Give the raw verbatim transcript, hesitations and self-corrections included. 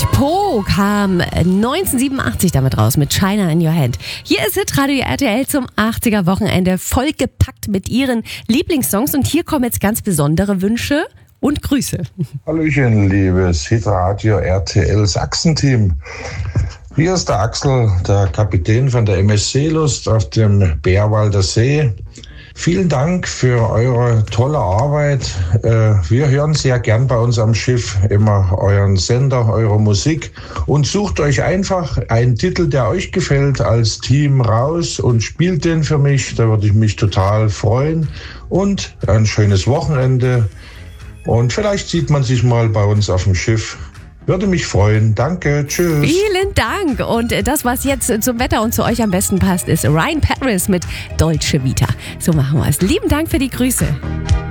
Po kam neunzehnhundertsiebenundachtzig damit raus mit China in Your Hand. Hier ist Hitradio R T L zum achtziger Wochenende vollgepackt mit ihren Lieblingssongs. Und hier kommen jetzt ganz besondere Wünsche und Grüße. Hallöchen, liebes Hitradio R T L Sachsen-Team. Hier ist der Axel, der Kapitän von der M S Seelust auf dem Bärwalder See. Vielen Dank für eure tolle Arbeit. Wir hören sehr gern bei uns am Schiff immer euren Sender, eure Musik und sucht euch einfach einen Titel, der euch gefällt, als Team raus und spielt den für mich. Da würde ich mich total freuen und ein schönes Wochenende und vielleicht sieht man sich mal bei uns auf dem Schiff. Würde mich freuen. Danke. Tschüss. Vielen Dank. Und das, was jetzt zum Wetter und zu euch am besten passt, ist Ryan Paris mit Dolce Vita. So machen wir es. Lieben Dank für die Grüße.